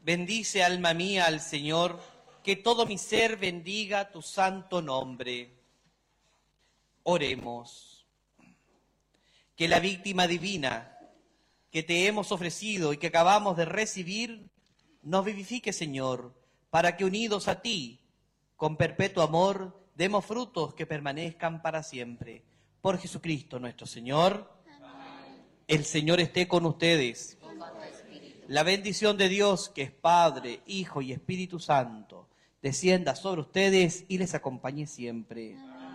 Bendice, alma mía, al Señor, que todo mi ser bendiga tu santo nombre. Oremos. Que la víctima divina que te hemos ofrecido y que acabamos de recibir, nos vivifique, Señor, para que unidos a ti, con perpetuo amor, demos frutos que permanezcan para siempre. Por Jesucristo nuestro Señor. Amén. El Señor esté con ustedes. La bendición de Dios, que es Padre, Hijo y Espíritu Santo, descienda sobre ustedes y les acompañe siempre.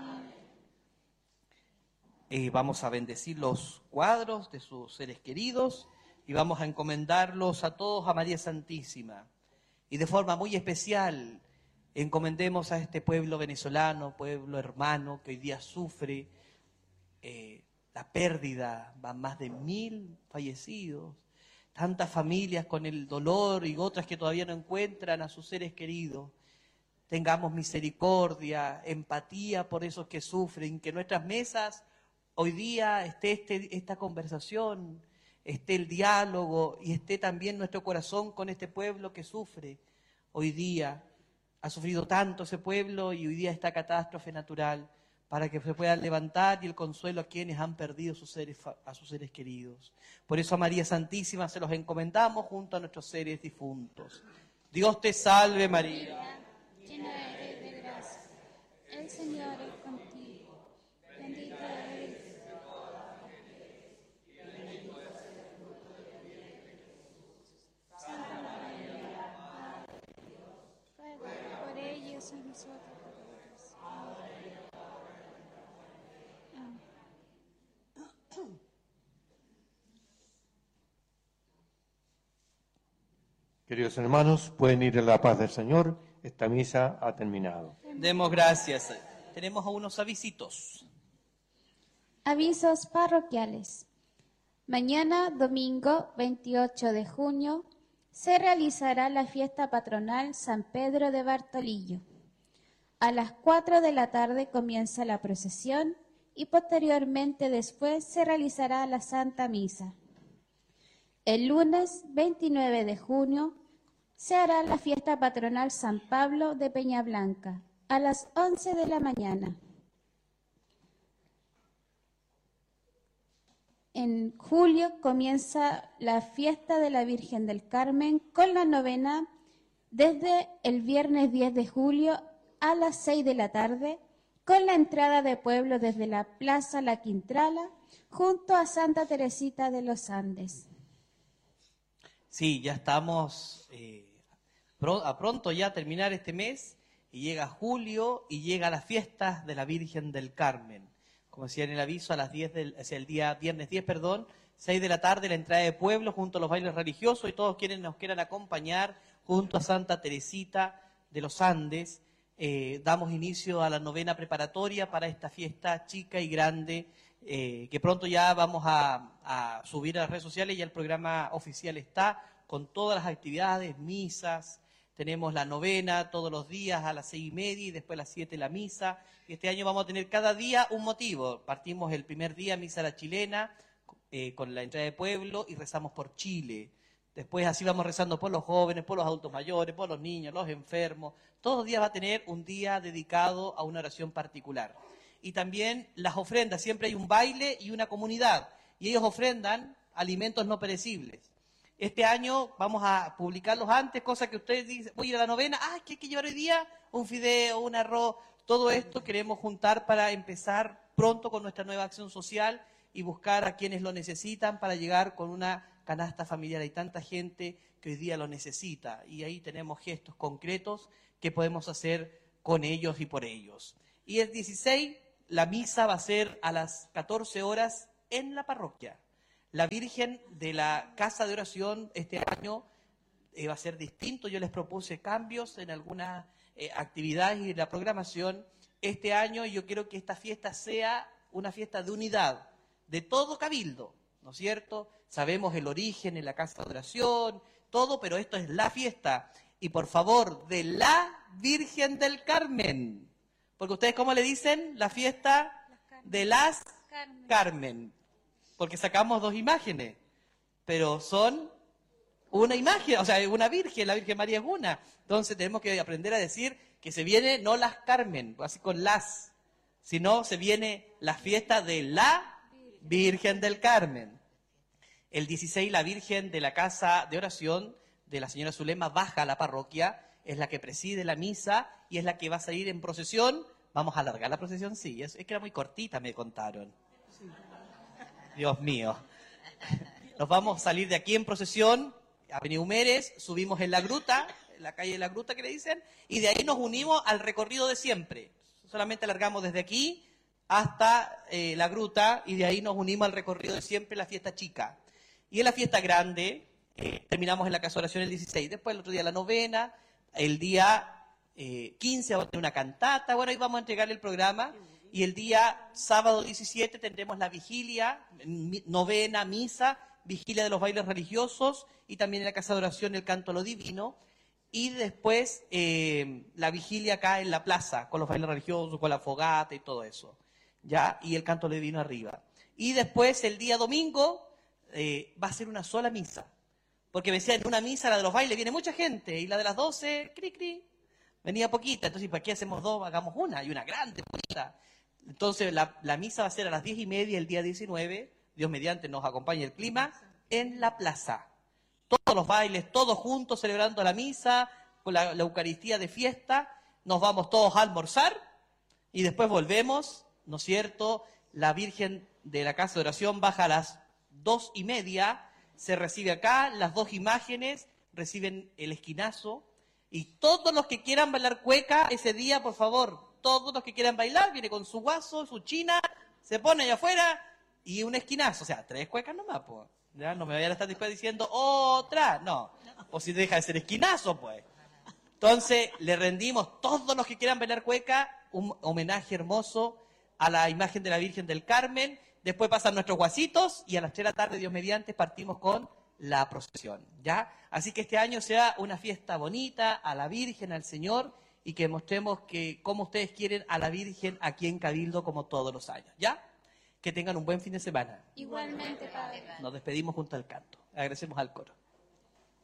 Vamos a bendecir los cuadros de sus seres queridos y vamos a encomendarlos a todos a María Santísima. Y de forma muy especial, encomendemos a este pueblo venezolano, pueblo hermano, que hoy día sufre la pérdida, van más de 1000 fallecidos. Tantas familias con el dolor y otras que todavía no encuentran a sus seres queridos. Tengamos misericordia, empatía por esos que sufren, que en nuestras mesas hoy día esté esta conversación, esté el diálogo y esté también nuestro corazón con este pueblo que sufre. Hoy día ha sufrido tanto ese pueblo y hoy día esta catástrofe natural, para que se puedan levantar y el consuelo a quienes han perdido a sus seres queridos. Por eso a María Santísima se los encomendamos junto a nuestros seres difuntos. Dios te salve María, llena eres de gracia, el Señor es contigo, bendita eres. Santa María, Madre de Dios, ruega por ellos y nosotros pecadores. Queridos hermanos, pueden ir en la paz del Señor. Esta misa ha terminado. Demos gracias. Tenemos a unos avisitos. Avisos parroquiales. Mañana, domingo 28 de junio, se realizará la fiesta patronal San Pedro de Bartolillo. A las 4 de la tarde comienza la procesión y posteriormente después se realizará la Santa Misa. El lunes 29 de junio se hará la fiesta patronal San Pablo de Peñablanca a las 11 de la mañana. En julio comienza la fiesta de la Virgen del Carmen con la novena desde el viernes 10 de julio a las 6 de la tarde, con la entrada de pueblo desde la Plaza La Quintrala junto a Santa Teresita de los Andes. Sí, ya estamos a pronto ya terminar este mes y llega julio y llega las fiestas de la Virgen del Carmen. Como decía en el aviso, a las 10 el día viernes 10, 6 de la tarde, la entrada de pueblo junto a los bailes religiosos y todos quienes nos quieran acompañar junto a Santa Teresita de los Andes. Damos inicio a la novena preparatoria para esta fiesta chica y grande, que pronto ya vamos a subir a las redes sociales. Ya el programa oficial está con todas las actividades, misas. Tenemos la novena todos los días a las 6:30 y después a las 7 la misa. Y este año vamos a tener cada día un motivo. Partimos el primer día, misa a la chilena, con la entrada de pueblo y rezamos por Chile. Después así vamos rezando por los jóvenes, por los adultos mayores, por los niños, los enfermos. Todos los días va a tener un día dedicado a una oración particular. Y también las ofrendas, siempre hay un baile y una comunidad. Y ellos ofrendan alimentos no perecibles. Este año vamos a publicarlos antes, cosa que ustedes dicen, voy a ir a la novena, ¿qué hay que llevar hoy día? Un fideo, un arroz, todo esto queremos juntar para empezar pronto con nuestra nueva acción social y buscar a quienes lo necesitan para llegar con una canasta familiar. Hay tanta gente que hoy día lo necesita y ahí tenemos gestos concretos que podemos hacer con ellos y por ellos. Y el 16, la misa va a ser a las 14 horas en la parroquia. La Virgen de la Casa de Oración este año va a ser distinto. Yo les propuse cambios en algunas actividades y en la programación este año. Yo quiero que esta fiesta sea una fiesta de unidad de todo Cabildo, ¿no es cierto? Sabemos el origen en la Casa de Oración, todo, pero esto es la fiesta. Y por favor, de la Virgen del Carmen. Porque ustedes, ¿cómo le dicen? La fiesta de las Carmen. Porque sacamos dos imágenes, pero son una imagen, o sea, una virgen, la Virgen María es una. Entonces tenemos que aprender a decir que se viene no las Carmen, así con las, sino se viene la fiesta de la Virgen del Carmen. El 16, la Virgen de la Casa de Oración de la Señora Zulema baja a la parroquia, es la que preside la misa y es la que va a salir en procesión. Vamos a alargar la procesión, sí, es que era muy cortita, me contaron. Dios mío. Nos vamos a salir de aquí en procesión, Avenida Humérez, subimos en la gruta, en la calle de la gruta que le dicen, y de ahí nos unimos al recorrido de siempre. Solamente alargamos desde aquí hasta la gruta y de ahí nos unimos al recorrido de siempre, la fiesta chica. Y en la fiesta grande terminamos en la casa de oración el 16, después el otro día la novena, el día 15 vamos a tener una cantata, bueno, ahí vamos a entregarle el programa. Y el día sábado 17 tendremos la vigilia, novena, misa, vigilia de los bailes religiosos y también en la casa de oración el canto a lo divino. Y después la vigilia acá en la plaza, con los bailes religiosos, con la fogata y todo eso. ¿Ya? Y el canto a lo divino arriba. Y después el día domingo va a ser una sola misa. Porque me decían, en una misa, la de los bailes, viene mucha gente. Y la de las 12, cri, cri, venía poquita. Entonces, ¿para qué hacemos dos? Hagamos una, y una grande, bonita. Entonces, la misa va a ser a las 10:30 el día 19, Dios mediante nos acompaña el clima, en la plaza. Todos los bailes, todos juntos celebrando la misa, con la Eucaristía de fiesta, nos vamos todos a almorzar y después volvemos, ¿no es cierto? La Virgen de la Casa de Oración baja a las 2:30, se recibe acá, las dos imágenes reciben el esquinazo y todos los que quieran bailar cueca ese día, por favor, todos los que quieran bailar, viene con su guaso, su china, se pone allá afuera y un esquinazo. O sea, 3 cuecas nomás, pues. ¿Ya? No me vayan a estar después diciendo otra, no. O si deja de ser esquinazo, pues. Entonces, le rendimos todos los que quieran bailar cueca un homenaje hermoso a la imagen de la Virgen del Carmen. Después pasan nuestros guasitos y a las 3 de la tarde, Dios mediante, partimos con la procesión. ¿Ya? Así que este año sea una fiesta bonita a la Virgen, al Señor, y que mostremos que cómo ustedes quieren a la Virgen aquí en Cabildo como todos los años. ¿Ya? Que tengan un buen fin de semana. Igualmente, Padre. Nos despedimos junto al canto. Agradecemos al coro.